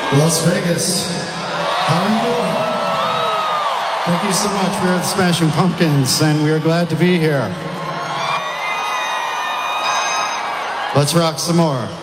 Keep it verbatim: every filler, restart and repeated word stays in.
Las Vegas. How are you doing? Thank you so much. We're the Smashing Pumpkins, and we are glad to be here. Let's rock some more.